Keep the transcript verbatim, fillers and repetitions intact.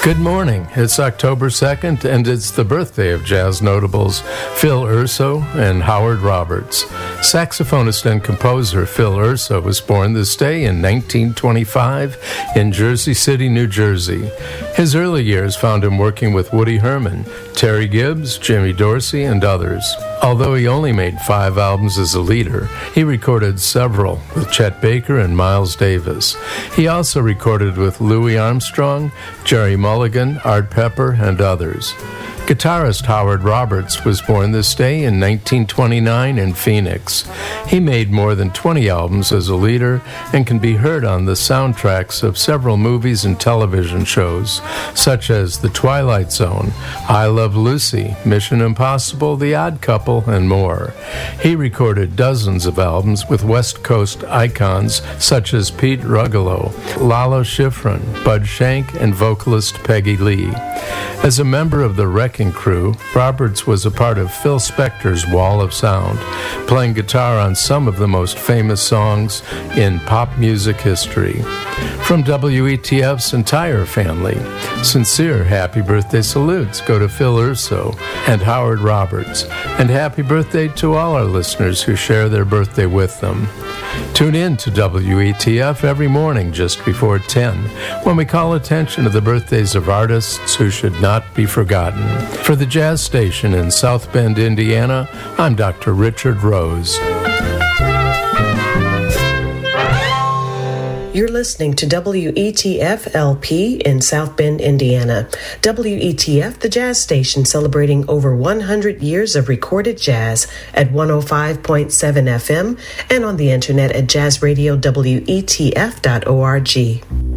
Good morning. It's October second, and it's the birthday of jazz notables Phil Urso and Howard Roberts. Saxophonist and composer Phil Urso was born this day in nineteen twenty-five in Jersey City, New Jersey. His early years found him working with Woody Herman, Terry Gibbs, Jimmy Dorsey, and others. Although he only made five albums as a leader, he recorded several with Chet Baker and Miles Davis. He also recorded with Louis Armstrong, Jerry Mulligan, Art Pepper, and others. Guitarist Howard Roberts was born this day in nineteen twenty-nine in Phoenix. He made more than twenty albums as a leader and can be heard on the soundtracks of several movies and television shows, such as The Twilight Zone, I Love Lucy, Mission Impossible, The Odd Couple, and more. He recorded dozens of albums with West Coast icons such as Pete Ruggiero, Lalo Schifrin, Bud Shank, and vocalist Peggy Lee. As a member of the Wrecking Crew, Roberts was a part of Phil Spector's Wall of Sound, playing guitar on some of the most famous songs in pop music history. From W E T F's entire family, sincere happy birthday salutes go to Phil Urso and Howard Roberts, and happy birthday to all our listeners who share their birthday with them. Tune in to W E T F every morning just before ten, when we call attention to the birthdays of artists who should not be forgotten. For the Jazz Station in South Bend, Indiana, I'm Doctor Richard Rose. You're listening to W E T F L P in South Bend, Indiana. W E T F, the jazz station, celebrating over one hundred years of recorded jazz at one oh five point seven F M and on the internet at jazz radio W E T F dot org.